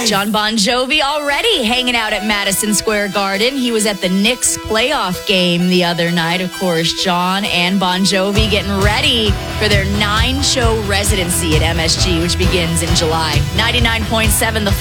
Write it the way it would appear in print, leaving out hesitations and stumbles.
John Bon Jovi already hanging out at Madison Square Garden. He was at the Knicks playoff game the other night. Of course, John and Bon Jovi getting ready for their 9-show residency at MSG, which begins in July. 99.7 The